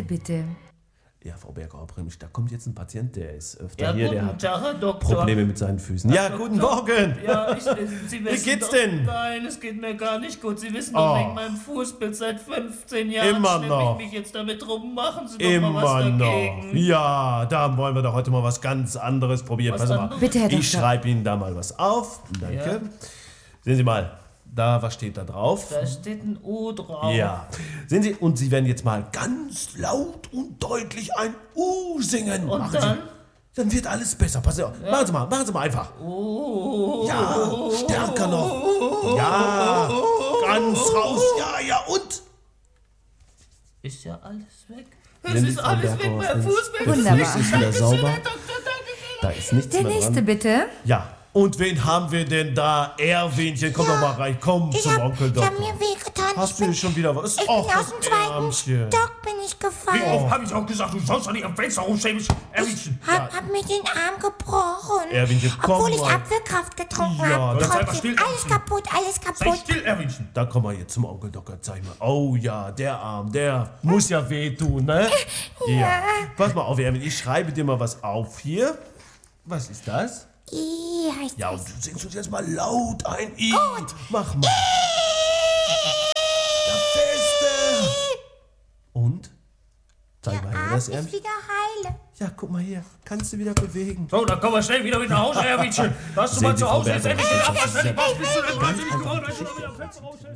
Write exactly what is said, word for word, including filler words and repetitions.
nächste bitte. Ja, Frau Berger-Obremsch, da kommt jetzt ein Patient, der ist öfter Ja, hier, der guten hat Tag, Herr Doktor. Probleme mit seinen Füßen. Ja, Herr guten Doktor. Morgen. Ja, ich, äh, Sie wissen Wie geht's doch, denn? Nein, es geht mir gar nicht gut. Sie wissen doch Oh. wegen meinem Fußbild seit fünfzehn Jahren Immer schleppe noch. ich mich jetzt damit rum. Machen Sie doch Immer mal was noch. dagegen. Ja, da wollen wir doch heute mal was ganz anderes probieren. Was Pass mal, anderes? Bitte, Herr ich Doktor. schreibe Ihnen da mal was auf. Danke. Ja. Sehen Sie mal, da, was steht da drauf? Da steht ein O drauf. Ja. Sehen Sie, und Sie werden jetzt mal ganz laut und deutlich ein U singen. Und Machen dann? Sie, dann wird alles besser. Passen Sie auf. Machen Sie mal, machen Sie mal einfach. Oh. Ja, stärker noch. Ja, ganz raus. Ja, ja, und? Ist ja alles weg. Es Nehmen Sie ist Frau alles weg, Berger mein auf, Fußbild. Wunderbar. Der Fuß ist wieder sauber. Herr Doktor, danke schön. Da ist nichts Der mehr nächste dran. bitte. Ja, und wen haben wir denn da? Erwinchen, komm doch mal rein. Komm Ich zum hab, Onkel ich hab Doktor. mir wehgetan. Hast ich du bin, schon wieder was? ich bin Och, aus dem zweiten Ärmchen. Stock bin ich Wie gefallen. oft habe ich auch gesagt, du sollst doch nicht am Fenster rumschämen, Erwinchen. Hab, hab mir den Arm gebrochen. Erwinchen, komm Obwohl ich mal. Apfelkraft getrunken Ja, habe. das sei mal Trotzdem, still, alles Erwinchen. kaputt, alles Sei kaputt. still, Erwinchen. Dann komm mal jetzt zum Onkel Doktor, zeig mal. Oh ja, der Arm, der muss ja wehtun, ne? Ja. Pass mal auf, Erwin, ich schreibe dir mal was auf hier. Was ist das? I heißt Ja, und es. du singst uns jetzt mal laut ein I. Gut. Mach mal. Das Feste. Und? Zeig mal Der her Arm das ist Ärmchen. wieder heile. Ja, guck mal hier. Kannst du wieder bewegen. So, dann kommen wir schnell wieder mit nach Hause, Erwinchen. Lass du Sehen mal Sie, zu Frau Hause, jetzt Berger, endlich den das ist Abwasch fertig sehr- machen. Bist du denn Ganz wahnsinnig einfache geworden, wenn du Geschichte. wieder am Fenster rausstellst?